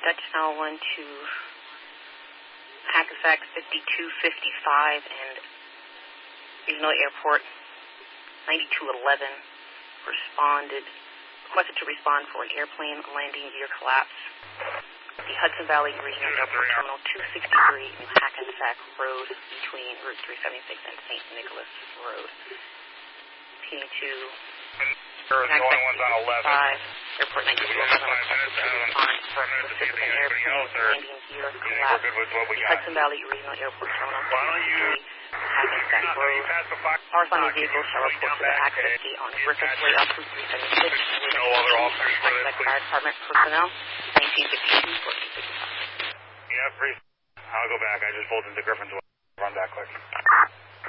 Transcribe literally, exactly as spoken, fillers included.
Dutch Channel one to Hackensack fifty-two fifty-five and Regional Airport ninety-two eleven responded, requested to respond for an airplane landing gear collapse. The Hudson Valley Regional Airport Terminal two sixty-three in Hackensack Road between Route three seventy-six and Saint Nicholas Road. P to Hackensack five, Airport ninety-two eleven requested to respond for a specific airplane landing gear collapse. The Hudson Valley Regional Airport Terminal two sixty-three Hackensack Road. Corresponding vehicles shall report to the access gate on Griffith Way up Route three seventy-six. No other officers for this Fire Department personnel. nineteen fifty-two fourteen fifty-five. Yeah, free. I'll go back. I just pulled into Griffin's Way. Run back quick.